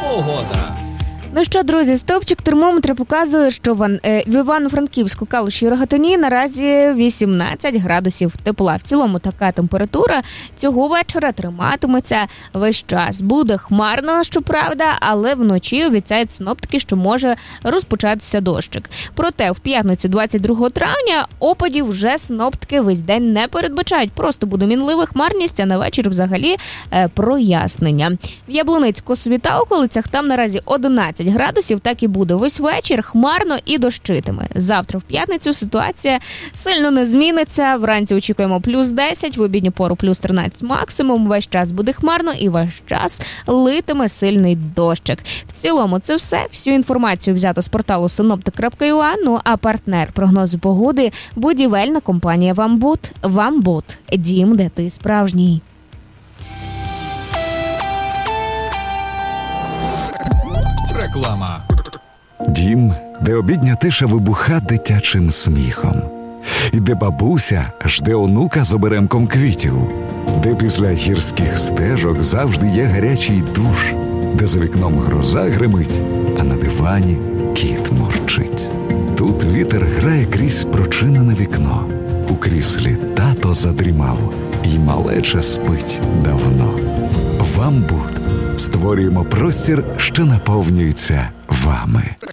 погода. Ну що, друзі, стовпчик термометра показує, що в Івано-Франківську, Калуші і Рогатині наразі 18 градусів тепла. В цілому така температура цього вечора триматиметься весь час. Буде хмарно, щоправда, але вночі обіцяють синоптики, що може розпочатися дощик. Проте в п'ятницю 22 травня опадів вже синоптики весь день не передбачають. Просто буде мінлива хмарність, а на вечір взагалі прояснення. В Яблуницьку та околицях там наразі 11 градусів, так і буде весь вечір, хмарно і дощитиме. Завтра в п'ятницю ситуація сильно не зміниться. Вранці очікуємо плюс 10, в обідню пору плюс 13 максимум. Весь час буде хмарно і весь час литиме сильний дощик. В цілому це все. Всю інформацію взято з порталу synoptic.ua. Ну а партнер прогнозу погоди – будівельна компанія «Вамбут». «Вамбут» – дім, де ти справжній. Реклама. Дім, де обідня тиша вибуха дитячим сміхом. І де бабуся жде онука з оберемком квітів. Де після гірських стежок завжди є гарячий душ. Де за вікном гроза гримить, а на дивані кіт мурчить. Тут вітер грає крізь прочинене вікно. У кріслі тато задрімав, і малеча спить давно. «Вамбут» створюємо простір, що наповнюється вами.